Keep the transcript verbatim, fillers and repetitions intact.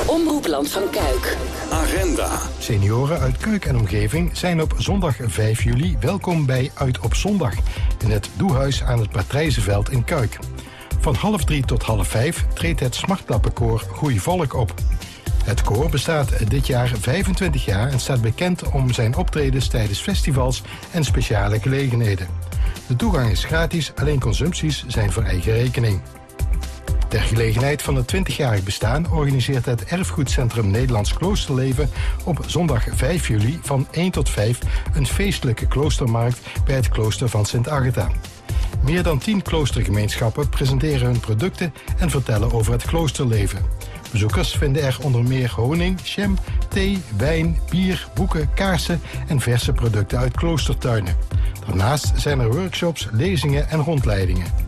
Omroepland van Kuik. Agenda. Senioren uit Kuik en omgeving zijn op zondag vijf juli welkom bij Uit op Zondag in het Doehuis aan het Patrijzenveld in Kuik. Van half drie tot half vijf treedt het Smartlappenkoor Goeie Volk op. Het koor bestaat dit jaar vijfentwintig jaar en staat bekend om zijn optredens tijdens festivals en speciale gelegenheden. De toegang is gratis, alleen consumpties zijn voor eigen rekening. Ter gelegenheid van het twintigjarig bestaan organiseert het Erfgoedcentrum Nederlands Kloosterleven op zondag vijf juli van één tot vijf een feestelijke kloostermarkt bij het klooster van Sint Agatha. Meer dan tien kloostergemeenschappen presenteren hun producten en vertellen over het kloosterleven. Bezoekers vinden er onder meer honing, jam, thee, wijn, bier, boeken, kaarsen en verse producten uit kloostertuinen. Daarnaast zijn er workshops, lezingen en rondleidingen.